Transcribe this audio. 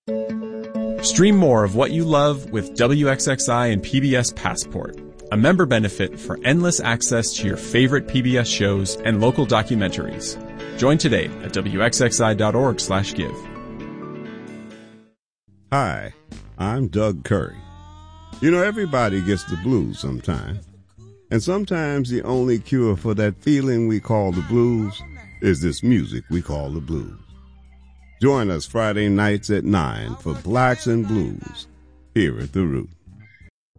Stream more of what you love with WXXI and PBS Passport, a member benefit for endless access to your favorite PBS shows and local documentaries. Join today at WXXI.org/give. Hi, I'm Doug Curry. You know, everybody gets the blues sometime. And sometimes the only cure for that feeling we call the blues is this music we call the blues. Join us Friday nights at 9 for Blacks and Blues here at The Root.